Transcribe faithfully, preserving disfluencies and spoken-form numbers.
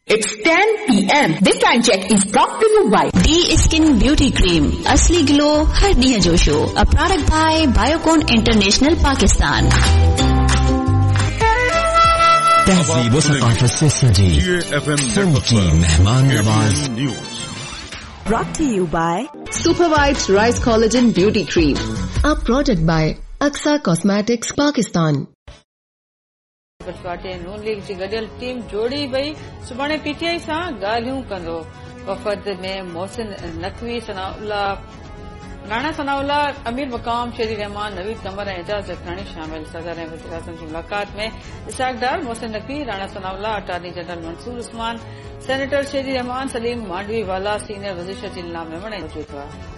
It's ten p m This time check is brought to you by D Skin Beauty Cream. असली glow हर दिया जोशो. A product by Biocon International Pakistan. तहजीब सकाफत से सजी सुन की मेहमान Nawaz news. Brought to you by Super White Rice Collagen Beauty Cream. A product by Aksa Cosmetics Pakistan. Noon league ji गडियल team जोड़ी वई सुभाणे पीटीआई सां ॻाल्हियूं कंदो. वफ़द में मोहसिन नक़वी, सनाउल्लाह राणा सनाउल्लाह, अमीर मक़ाम, शेरी रहमान, नवीद कमर ऐं एजाज़ जखरानी शामिल. सदर ऐं वज़ीर आज़म जी मुलाक़ात में इसाक डार, Mohsin Naqvi, Rana Sanaullah, attorney general Mansoor Usman, senator शेरी रहमान, सलीम मांडवी वाला, सीनियर वज़ीर शजील नाम मेमण मौजूद हुआ.